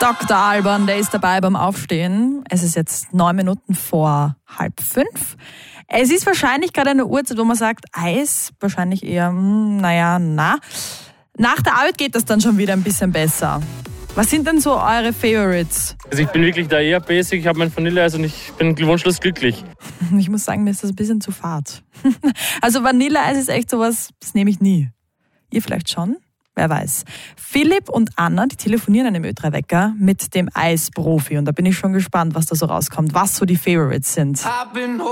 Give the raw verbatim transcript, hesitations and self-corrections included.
Doktor Alban, der ist dabei beim Aufstehen. Es ist jetzt neun Minuten vor halb fünf. Es ist wahrscheinlich gerade eine Uhrzeit, wo man sagt, Eis, wahrscheinlich eher, mh, naja, na. Nach der Arbeit geht das dann schon wieder ein bisschen besser. Was sind denn so eure Favorites? Also ich bin wirklich da eher basic, ich habe mein Vanilleeis und ich bin wunschlos glücklich. Ich muss sagen, mir ist das ein bisschen zu fad. Also Vanilleeis ist echt sowas, das nehme ich nie. Ihr vielleicht schon? Wer weiß. Philipp und Anna, die telefonieren an dem Ö drei Wecker mit dem Eisprofi und da bin ich schon gespannt, was da so rauskommt, was so die Favorites sind.